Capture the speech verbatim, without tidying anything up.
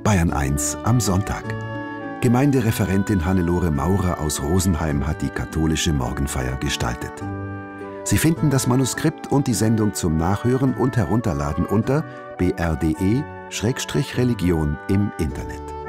Bayern eins am Sonntag. Gemeindereferentin Hannelore Maurer aus Rosenheim hat die katholische Morgenfeier gestaltet. Sie finden das Manuskript und die Sendung zum Nachhören und Herunterladen unter b r punkt d e Schrägstrich Religion im Internet.